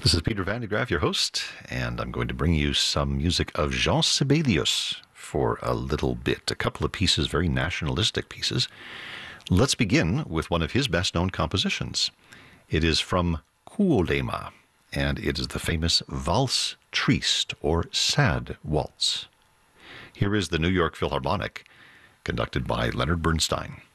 This is Peter Van de Graaf, your host, and I'm going to bring you some music of Jean Sibelius for a little bit, a couple of pieces, very nationalistic pieces. Let's begin with one of his best-known compositions. It is from Kuolema, and it is the famous Valse Triste, or Sad Waltz. Here is the New York Philharmonic, conducted by Leonard Bernstein.